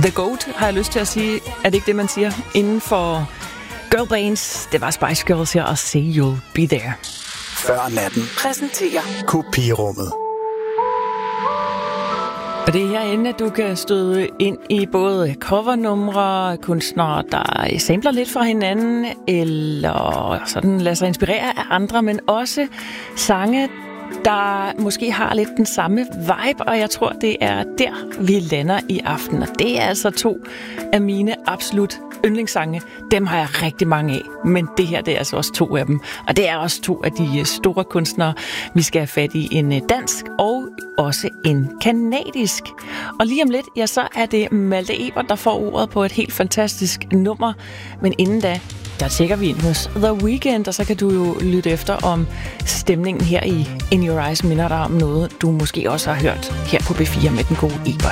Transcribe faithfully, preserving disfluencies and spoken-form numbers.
The Goat, har jeg lyst til at sige. Er det ikke det, man siger? Inden for girl bands, det var Spice Girls her, og Say You'll Be There. Før natten præsenterer Kopirummet. Og det er herinde, at du kan støde ind i både covernumre, kunstnere, der sampler lidt fra hinanden, eller sådan lader sig inspirere af andre, men også sange, der måske har lidt den samme vibe, og jeg tror, det er der, vi lander i aften. Og det er altså to af mine absolut yndlingssange. Dem har jeg rigtig mange af, men det her, det er altså også to af dem. Og det er også to af de store kunstnere, vi skal have fat i. En dansk og også en kanadisk. Og lige om lidt, ja, så er det Malte Ebert, der får ordet på et helt fantastisk nummer. Men inden da, der tjekker vi ind hos The Weeknd, og så kan du jo lytte efter om stemningen her i In Your Eyes minder dig om noget, du måske også har hørt her på B fire med den gode Ebert.